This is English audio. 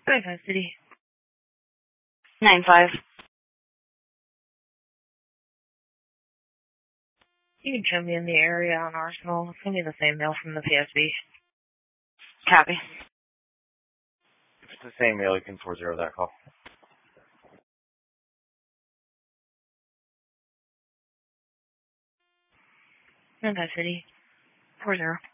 35 City. 9-5. You can show me in the area on Arsenal. It's going to be the same mail from the PSB. Copy. It's the same mail. You can 4-0 that call. 35 City. 4-0.